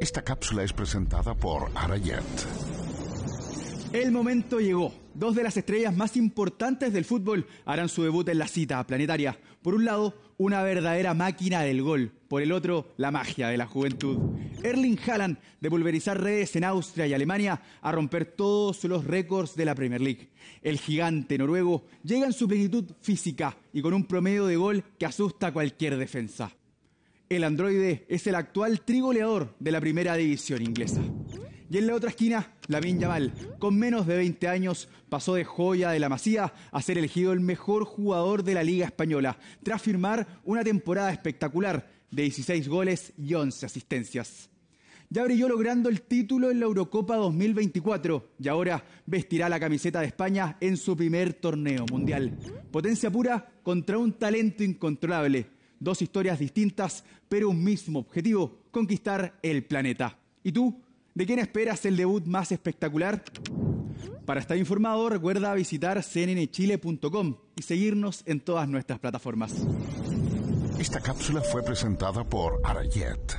Esta cápsula es presentada por Arayet. El momento llegó. Dos de las estrellas más importantes del fútbol harán su debut en la cita planetaria. Por un lado, una verdadera máquina del gol. Por el otro, la magia de la juventud. Erling Haaland, de pulverizar redes en Austria y Alemania, a romper todos los récords de la Premier League. El gigante noruego llega en su plenitud física y con un promedio de gol que asusta a cualquier defensa. El androide es el actual trigoleador de la primera división inglesa. Y en la otra esquina, Lamine Yamal, con menos de 20 años, pasó de joya de la Masía a ser elegido el mejor jugador de la Liga Española, tras firmar una temporada espectacular de 16 goles y 11 asistencias. Ya brilló logrando el título en la Eurocopa 2024 y ahora vestirá la camiseta de España en su primer torneo mundial. Potencia pura contra un talento incontrolable. Dos historias distintas, pero un mismo objetivo: conquistar el planeta. ¿Y tú? ¿De quién esperas el debut más espectacular? Para estar informado, recuerda visitar cnnchile.com y seguirnos en todas nuestras plataformas. Esta cápsula fue presentada por Arayet.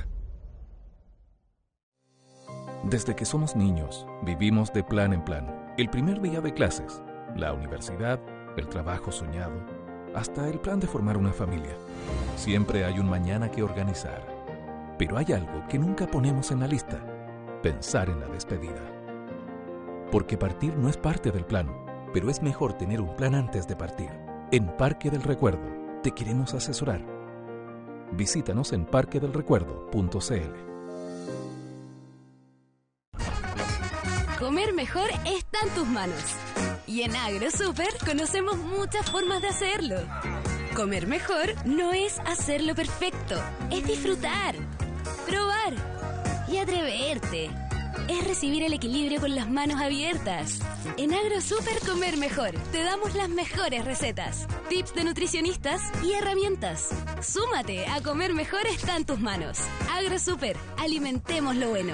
Desde que somos niños, vivimos de plan en plan. El primer día de clases, la universidad, el trabajo soñado, hasta el plan de formar una familia. Siempre hay un mañana que organizar. Pero hay algo que nunca ponemos en la lista: pensar en la despedida. Porque partir no es parte del plan, pero es mejor tener un plan antes de partir. En Parque del Recuerdo te queremos asesorar. Visítanos en parquedelrecuerdo.cl. Comer mejor está en tus manos. Y en AgroSuper conocemos muchas formas de hacerlo. Comer mejor no es hacerlo perfecto, es disfrutar, probar y atreverte. Es recibir el equilibrio con las manos abiertas. En AgroSuper Comer Mejor te damos las mejores recetas, tips de nutricionistas y herramientas. Súmate a Comer Mejor está en tus manos. AgroSuper, alimentemos lo bueno.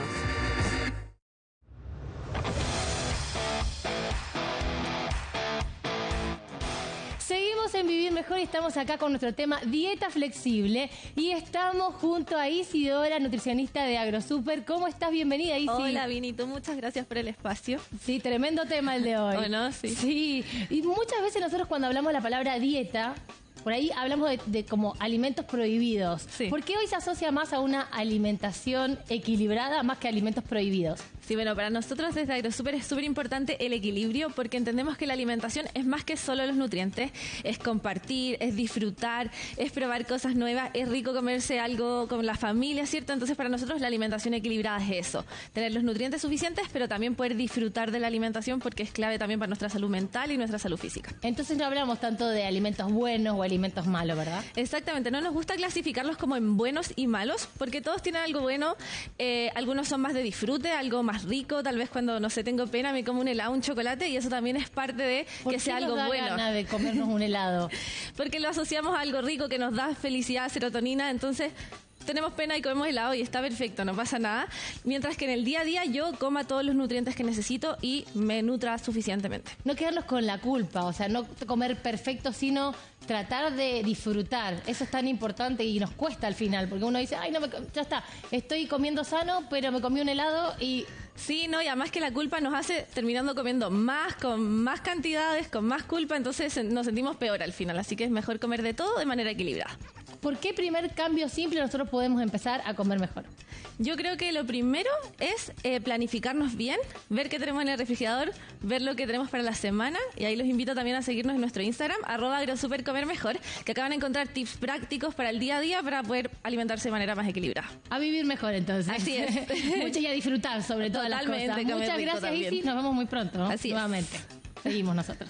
Seguimos en Vivir Mejor y estamos acá con nuestro tema dieta flexible y estamos junto a Isidora, nutricionista de AgroSuper. ¿Cómo estás? Bienvenida, Isi. Hola, Vinito, muchas gracias por el espacio. Sí, tremendo tema el de hoy. Bueno, sí. Sí, y muchas veces nosotros cuando hablamos de la palabra dieta, por ahí hablamos de como alimentos prohibidos. Sí. ¿Por qué hoy se asocia más a una alimentación equilibrada más que alimentos prohibidos? Sí, bueno, para nosotros desde AgroSuper es súper importante el equilibrio porque entendemos que la alimentación es más que solo los nutrientes, es compartir, es disfrutar, es probar cosas nuevas, es rico comerse algo con la familia, ¿cierto? Entonces para nosotros la alimentación equilibrada es eso, tener los nutrientes suficientes, pero también poder disfrutar de la alimentación porque es clave también para nuestra salud mental y nuestra salud física. Entonces no hablamos tanto de alimentos buenos o alimentos malos, ¿verdad? Exactamente, no nos gusta clasificarlos como en buenos y malos porque todos tienen algo bueno, algunos son más de disfrute, algo más rico, tal vez cuando, no sé, tengo pena me como un helado, un chocolate y eso también es parte de que sea algo bueno. ¿Por qué nos da gana de comernos un helado? Porque lo asociamos a algo rico que nos da felicidad, serotonina, entonces tenemos pena y comemos helado y está perfecto, no pasa nada. Mientras que en el día a día yo coma todos los nutrientes que necesito y me nutra suficientemente. No quedarnos con la culpa, o sea, no comer perfecto, sino tratar de disfrutar. Eso es tan importante y nos cuesta al final, porque uno dice, ay, no, ya está, estoy comiendo sano, pero me comí un helado y... Sí, no, y además que la culpa nos hace terminando comiendo más, con más cantidades, con más culpa, entonces nos sentimos peor al final, así que es mejor comer de todo de manera equilibrada. ¿Por qué primer cambio simple nosotros podemos empezar a comer mejor? Yo creo que lo primero es planificarnos bien, ver qué tenemos en el refrigerador, ver lo que tenemos para la semana y ahí los invito también a seguirnos en nuestro Instagram, @AgroSuperComerMejor, que acá van a encontrar tips prácticos para el día a día para poder alimentarse de manera más equilibrada. A vivir mejor entonces. Así es. Mucho y a disfrutar sobre todas las cosas. Muchas gracias, Isi. Nos vemos muy pronto, ¿no? Así nuevamente. Seguimos nosotros.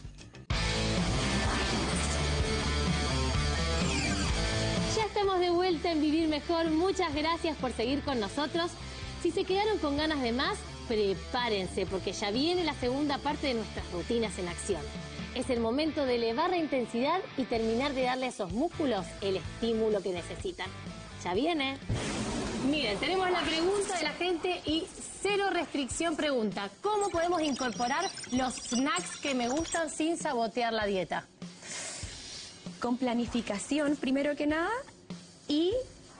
Ya estamos de vuelta en Vivir Mejor. Muchas gracias por seguir con nosotros. Si se quedaron con ganas de más, prepárense porque ya viene la segunda parte de nuestras rutinas en acción. Es el momento de elevar la intensidad y terminar de darle a esos músculos el estímulo que necesitan. Ya viene. Miren, tenemos la pregunta de la gente y cero restricción pregunta. ¿Cómo podemos incorporar los snacks que me gustan sin sabotear la dieta? Con planificación, primero que nada, y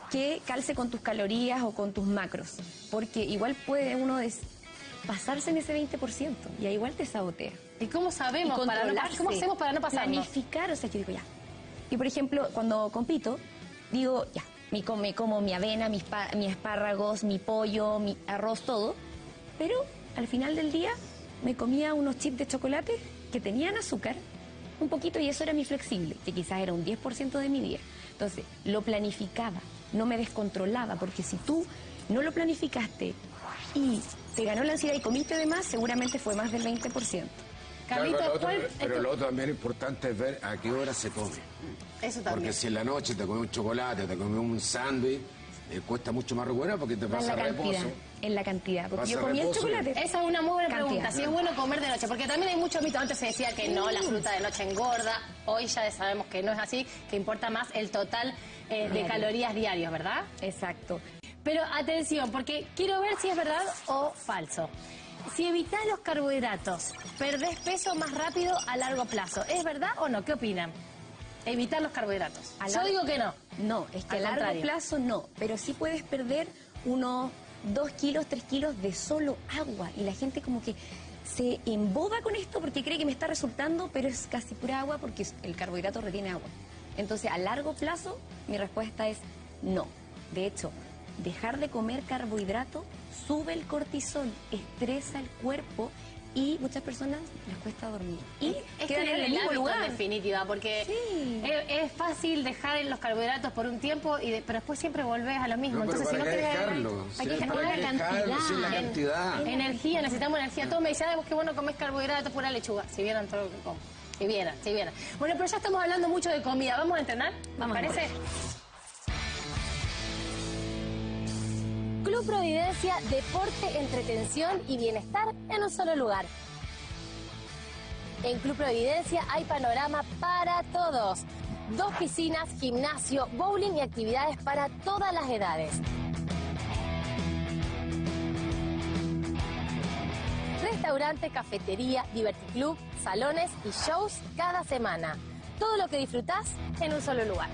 que calce con tus calorías o con tus macros, porque igual puede uno pasarse en ese 20% y ahí igual te sabotea. ¿Y cómo sabemos cómo hacemos para no pasarnos? Planificar, o sea, yo digo ya. Y por ejemplo, cuando compito, digo ya, me como mi avena, mis espárragos, mi pollo, mi arroz, todo, pero al final del día me comía unos chips de chocolate que tenían azúcar, un poquito, y eso era mi flexible, que quizás era un 10% de mi día. Entonces, lo planificaba, no me descontrolaba, porque si tú no lo planificaste y te ganó la ansiedad y comiste de más, seguramente fue más del 20%. Carlito, pero lo otro también importante es ver a qué hora se come. Eso también. Porque si en la noche te comes un chocolate, te comes un sándwich, cuesta mucho más recuperar porque te pasa reposo. En la cantidad, porque yo Pasa comía el reposo. chocolate. Esa es una muy buena pregunta, si es bueno comer de noche, porque también hay mucho mito. Antes se decía que no, la fruta de noche engorda, hoy ya sabemos que no es así, que importa más el total de calorías diarios, ¿verdad? Exacto. Pero atención, porque quiero ver si es verdad o falso. Si evitas los carbohidratos, perdés peso más rápido a largo plazo. ¿Es verdad o no? ¿Qué opinan? Evitar los carbohidratos. Yo digo que no. No, es que Al a largo contrario. plazo no, pero sí puedes perder unos 2 kilos, 3 kilos de solo agua. Y la gente como que se emboba con esto porque cree que me está resultando, pero es casi pura agua porque el carbohidrato retiene agua. Entonces, a largo plazo, mi respuesta es no. De hecho, dejar de comer carbohidrato sube el cortisol, estresa el cuerpo y muchas personas les cuesta dormir. Y quedan en el mismo lugar. En definitiva, porque es fácil dejar los carbohidratos por un tiempo, pero después siempre volvés a lo mismo. No, pero entonces, si no querés dejarlo, hay que dejar la cantidad. Energía, necesitamos energía. Todos me dicen, vos qué bueno comés carbohidratos, pura lechuga. Si vieran todo lo que como. Si vieran. Bueno, pero ya estamos hablando mucho de comida. ¿Vamos a entrenar? ¿Me parece? Club Providencia, deporte, entretención y bienestar en un solo lugar. En Club Providencia hay panorama para todos. 2 piscinas, gimnasio, bowling y actividades para todas las edades. Restaurante, cafetería, diverticlub, salones y shows cada semana. Todo lo que disfrutás en un solo lugar.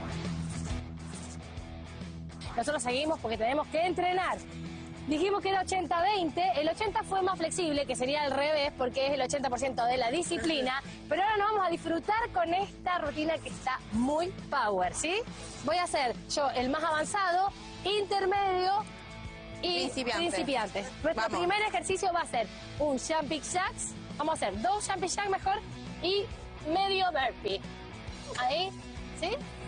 Nosotros seguimos porque tenemos que entrenar. Dijimos que era 80-20, el 80 fue más flexible, que sería al revés, porque es el 80% de la disciplina, pero ahora nos vamos a disfrutar con esta rutina que está muy power, ¿sí? Voy a hacer yo el más avanzado, intermedio y principiantes. Nuestro primer ejercicio va a ser un jumping jacks, vamos a hacer 2 jumping jacks mejor y medio burpee. Ahí, ¿sí?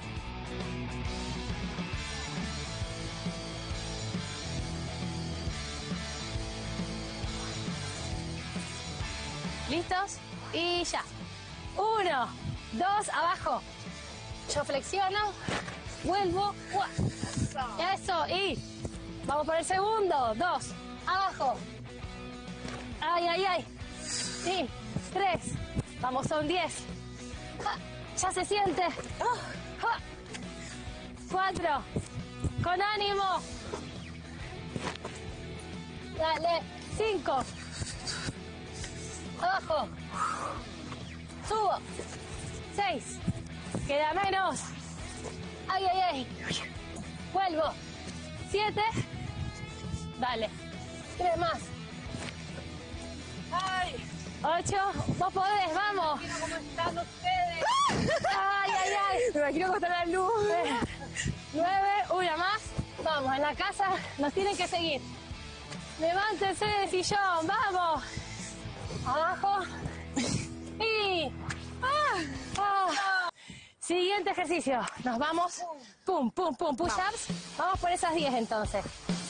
¿Listos? Y ya. 1, 2, abajo. Yo flexiono, vuelvo. Eso, y vamos por el segundo. 2, abajo. Ay. Y 3. Vamos, son 10. Ya se siente. 4. Con ánimo. Dale. 5. Abajo. Subo. 6. Queda menos. Ay. Vuelvo. 7. Dale. 3 más. 8. Vos podés, vamos. ¿Cómo están ustedes? Ay. Me imagino cómo está la luz. 9. Una más. Vamos, en la casa nos tienen que seguir. Levántense del sillón. Vamos. Abajo. Y... Siguiente ejercicio. Nos vamos. Pum. Push-ups. Vamos por esas 10 entonces.